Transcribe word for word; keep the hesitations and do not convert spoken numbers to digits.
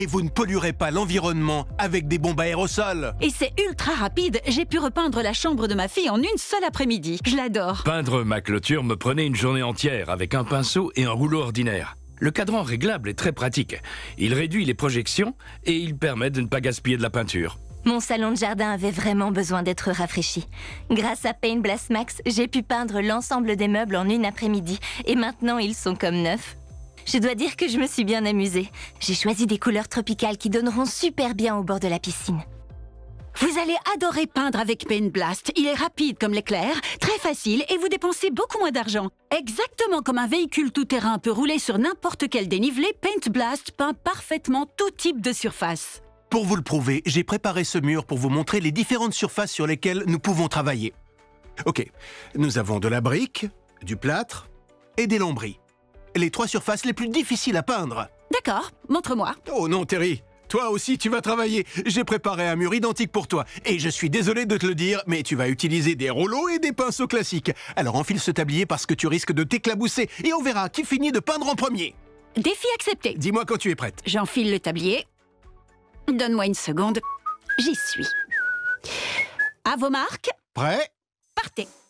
Et vous ne polluerez pas l'environnement avec des bombes à aérosols. Et c'est ultra rapide. J'ai pu repeindre la chambre de ma fille en une seule après-midi. Je l'adore. Peindre ma clôture me prenait une journée entière avec un pinceau et un rouleau ordinaire. Le cadran réglable est très pratique. Il réduit les projections et il permet de ne pas gaspiller de la peinture. Mon salon de jardin avait vraiment besoin d'être rafraîchi. Grâce à Paint Blast Max, j'ai pu peindre l'ensemble des meubles en une après-midi. Et maintenant, ils sont comme neufs. Je dois dire que je me suis bien amusée. J'ai choisi des couleurs tropicales qui donneront super bien au bord de la piscine. Vous allez adorer peindre avec Paint Blast. Il est rapide comme l'éclair, très facile et vous dépensez beaucoup moins d'argent. Exactement comme un véhicule tout-terrain peut rouler sur n'importe quel dénivelé, Paint Blast peint parfaitement tout type de surface. Pour vous le prouver, j'ai préparé ce mur pour vous montrer les différentes surfaces sur lesquelles nous pouvons travailler. Ok, nous avons de la brique, du plâtre et des lambris. Les trois surfaces les plus difficiles à peindre. D'accord, montre-moi. Oh non, Terry, toi aussi tu vas travailler. J'ai préparé un mur identique pour toi. Et je suis désolé de te le dire, mais tu vas utiliser des rouleaux et des pinceaux classiques. Alors enfile ce tablier parce que tu risques de t'éclabousser. Et on verra qui finit de peindre en premier. Défi accepté. Dis-moi quand tu es prête. J'enfile le tablier. Donne-moi une seconde. J'y suis. À vos marques. Prêt ? Partez.